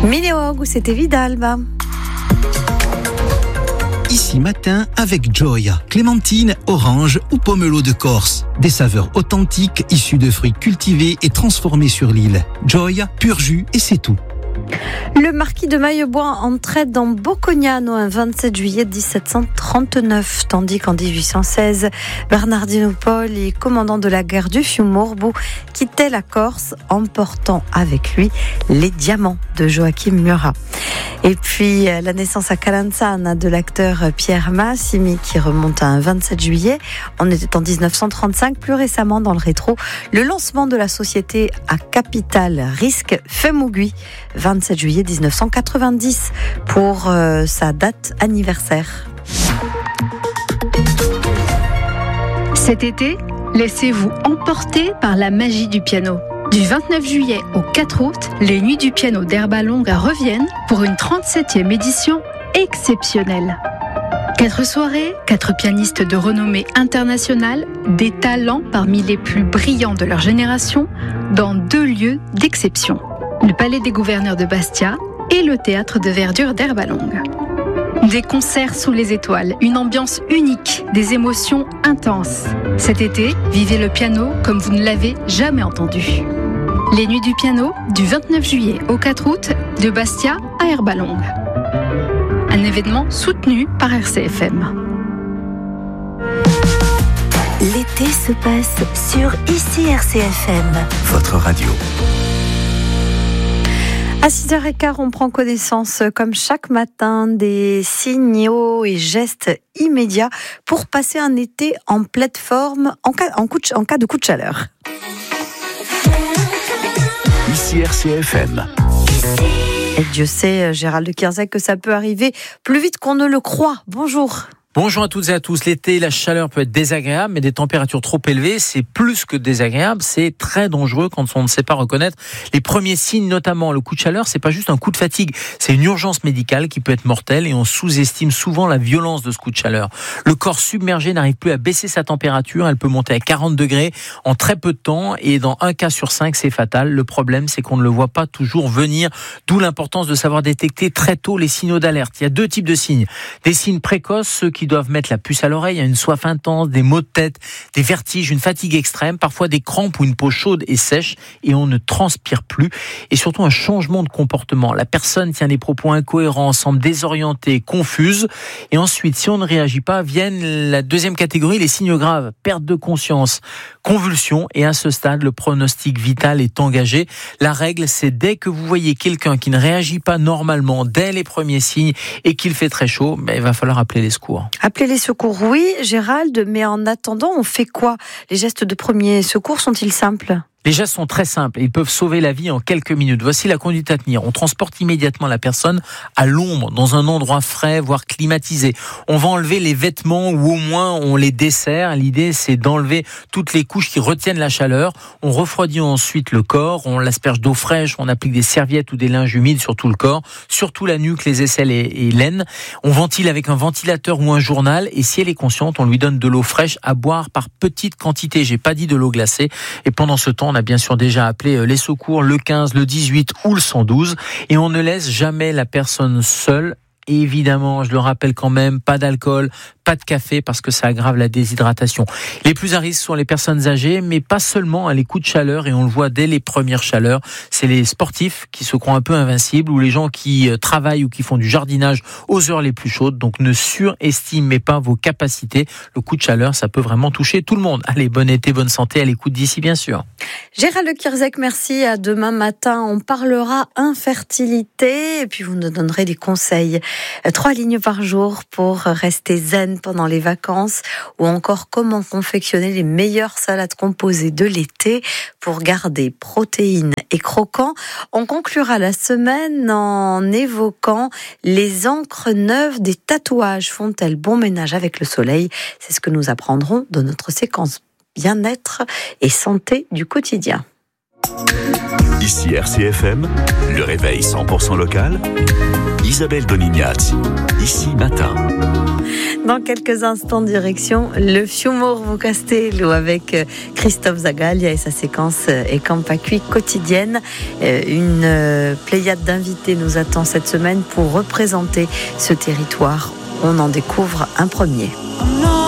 Minéog, où c'était Vidalba. Ici matin avec Joy, clémentine, orange ou pomelo de Corse. Des saveurs authentiques issues de fruits cultivés et transformés sur l'île. Joy, pur jus et c'est tout. Le marquis de Maillebois entrait dans Boccognano un 27 juillet 1739, tandis qu'en 1816, Bernardino Poli, commandant de la guerre du Fiumorbo, quittait la Corse, emportant avec lui les diamants de Joachim Murat. Et puis la naissance à Calanzana de l'acteur Pierre Massimi qui remonte à un 27 juillet. On était en 1935, plus récemment dans le rétro, le lancement de la société à capital risque Femugui, 27 juillet 1990 pour sa date anniversaire. Cet été, laissez-vous emporter par la magie du piano. Du 29 juillet au 4 août, les Nuits du piano d'Herba Longa reviennent pour une 37e édition exceptionnelle. 4 soirées, 4 pianistes de renommée internationale, des talents parmi les plus brillants de leur génération, dans 2 lieux d'exception. Le Palais des Gouverneurs de Bastia et le Théâtre de Verdure d'Herba Longa. Des concerts sous les étoiles, une ambiance unique, des émotions intenses. Cet été, vivez le piano comme vous ne l'avez jamais entendu. Les Nuits du piano, du 29 juillet au 4 août, de Bastia à Herba Longa. Un événement soutenu par RCFM. L'été se passe sur ICI RCFM. Votre radio. À 6h15, on prend connaissance, comme chaque matin, des signaux et gestes immédiats pour passer un été en pleine forme en cas de coup de chaleur. Ici RCFM. Et Dieu sait, Gérald de Kierzek, que ça peut arriver plus vite qu'on ne le croit. Bonjour. Bonjour à toutes et à tous. L'été, la chaleur peut être désagréable, mais des températures trop élevées, c'est plus que désagréable, c'est très dangereux quand on ne sait pas reconnaître les premiers signes, notamment le coup de chaleur. C'est pas juste un coup de fatigue, c'est une urgence médicale qui peut être mortelle et on sous-estime souvent la violence de ce coup de chaleur. Le corps submergé n'arrive plus à baisser sa température, elle peut monter à 40 degrés en très peu de temps et dans 1 cas sur 5, c'est fatal. Le problème, c'est qu'on ne le voit pas toujours venir, d'où l'importance de savoir détecter très tôt les signaux d'alerte. Il y a 2 types de signes. Des signes précoces, ceux qui doivent mettre la puce à l'oreille, une soif intense, des maux de tête, des vertiges, une fatigue extrême, parfois des crampes ou une peau chaude et sèche et on ne transpire plus et surtout un changement de comportement. La personne tient des propos incohérents, semble désorientée, confuse et ensuite, si on ne réagit pas, viennent la deuxième catégorie, les signes graves, perte de conscience, convulsion et à ce stade, le pronostic vital est engagé. La règle, c'est dès que vous voyez quelqu'un qui ne réagit pas normalement dès les premiers signes et qu'il fait très chaud, il va falloir appeler les secours. Appeler les secours, oui, Gérald, mais en attendant, on fait quoi ? Les gestes de premier secours sont-ils simples ? Les gestes sont très simples et ils peuvent sauver la vie en quelques minutes. Voici la conduite à tenir. On transporte immédiatement la personne à l'ombre, dans un endroit frais, voire climatisé. On va enlever les vêtements ou au moins on les dessert. L'idée, c'est d'enlever toutes les couches qui retiennent la chaleur. On refroidit ensuite le corps, on l'asperge d'eau fraîche, on applique des serviettes ou des linges humides sur tout le corps, surtout la nuque, les aisselles et l'aine. On ventile avec un ventilateur ou un journal et si elle est consciente, on lui donne de l'eau fraîche à boire par petites quantités. J'ai pas dit de l'eau glacée. Et pendant ce temps, on a bien sûr déjà appelé les secours, le 15, le 18 ou le 112 et on ne laisse jamais la personne seule. Et évidemment, je le rappelle quand même, pas d'alcool, pas de café parce que ça aggrave la déshydratation. Les plus à risque sont les personnes âgées, mais pas seulement les coups de chaleur et on le voit dès les premières chaleurs. C'est les sportifs qui se croient un peu invincibles ou les gens qui travaillent ou qui font du jardinage aux heures les plus chaudes. Donc ne surestimez pas vos capacités. Le coup de chaleur, ça peut vraiment toucher tout le monde. Allez, bon été, bonne santé, à l'écoute d'ici bien sûr. Gérald de Kierzek, merci. À demain matin, on parlera infertilité et puis vous nous donnerez des conseils. 3 lignes par jour pour rester zen pendant les vacances ou encore comment confectionner les meilleures salades composées de l'été pour garder protéines et croquants. On conclura la semaine en évoquant les encres neuves des tatouages. Font-elles bon ménage avec le soleil ? C'est ce que nous apprendrons dans notre séquence bien-être et santé du quotidien. Ici RCFM, le réveil 100% local. Isabelle Donignaz, ici matin. Dans quelques instants, direction le Fiumorvo Castello avec Christophe Zagalia et sa séquence Ecampacui quotidienne. Une pléiade d'invités nous attend cette semaine pour représenter ce territoire. On en découvre un premier.